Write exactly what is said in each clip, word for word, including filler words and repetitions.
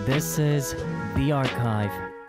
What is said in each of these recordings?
This is The Archive.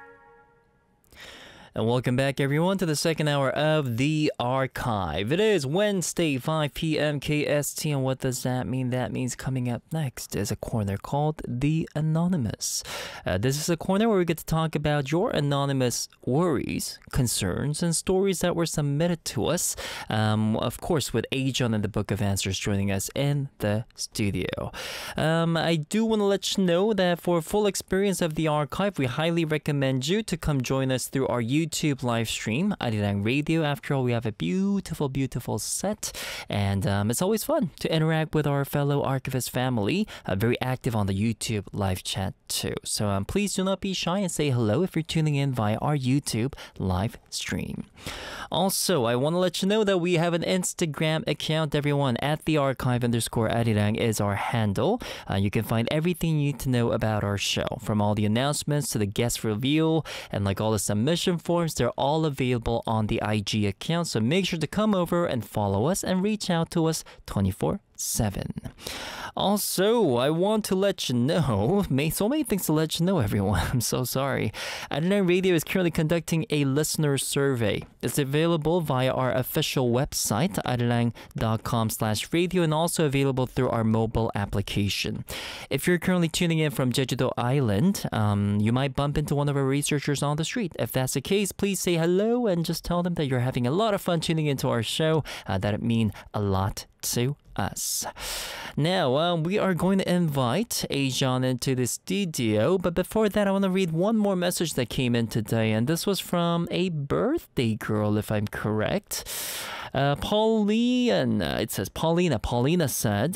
And welcome back, everyone, to the second hour of The Archive. It is Wednesday, five p m K S T, and what does that mean? That means coming up next is a corner called The Anonymous. Uh, this is a corner where we get to talk about your anonymous worries, concerns, and stories that were submitted to us. Um, of course, with Ajon and the Book of Answers joining us in the studio. Um, I do want to let you know that for a full experience of The Archive, we highly recommend you to come join us through our YouTube YouTube live stream, Arirang Radio. After all, we have a beautiful, beautiful set, and um, it's always fun to interact with our fellow archivist family. Uh, very active on the YouTube live chat too. So um, please do not be shy and say hello if you're tuning in via our YouTube live stream. Also, I want to let you know that we have an Instagram account, everyone, at the archive underscore Arirang is our handle. Uh, you can find everything you need to know about our show, from all the announcements to the guest reveal and like all the submission forms. They're all available on the I G account, so make sure to come over and follow us and reach out to us twenty-four seven. Also, I want to let you know, so many things to let you know, everyone. I'm so sorry. Arirang Radio is currently conducting a listener survey. It's available via our official website, arirang.com slash radio, and also available through our mobile application. If you're currently tuning in from Jeju-do Island, um, you might bump into one of our researchers on the street. If that's the case, please say hello and just tell them that you're having a lot of fun tuning into our show. Uh, that would mean a lot to us. Now, um, we are going to invite Ajon into the studio, but before that, I want to read one more message that came in today, and this was from a birthday girl, if I'm correct. Uh, Paulina, it says Paulina. Paulina said,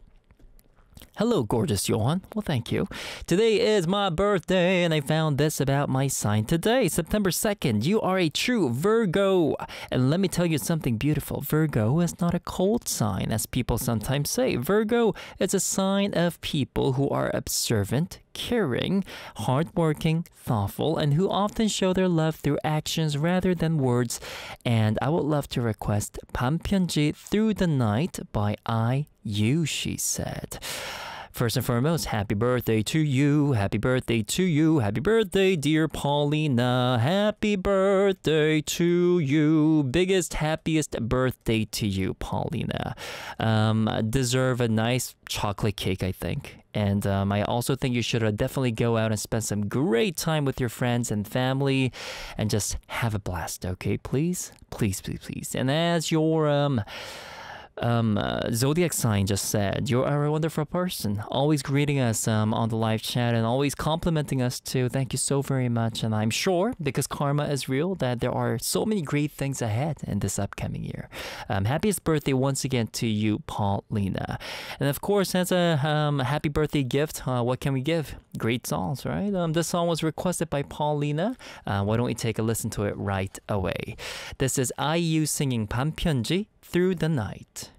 "Hello, gorgeous Johan." Well, thank you. Today is my birthday, and I found this about my sign today. September second, you are a true Virgo. And let me tell you something beautiful. Virgo is not a cold sign, as people sometimes say. Virgo is a sign of people who are observant, caring, hardworking, thoughtful, and who often show their love through actions rather than words. And I would love to request 밤편지 Through the Night by I U, she said. First and foremost, happy birthday to you, happy birthday to you, happy birthday, dear Paulina, happy birthday to you, biggest, happiest birthday to you, Paulina. Um, deserve a nice chocolate cake, I think. And um, I also think you should uh, definitely go out and spend some great time with your friends and family and just have a blast, okay, please? Please, please, please. And as your... um. Um, uh, zodiac sign just said, you are a wonderful person, always greeting us um, on the live chat and always complimenting us too. Thank you so very much. And I'm sure, because karma is real, that there are so many great things ahead in this upcoming year. Um, happiest birthday once again to you, Paulina. And of course, as a um, happy birthday gift, uh, what can we give? Great songs, right? Um, this song was requested by Paulina. Uh, why don't we take a listen to it right away? This is I U singing 밤편지 Through the Night.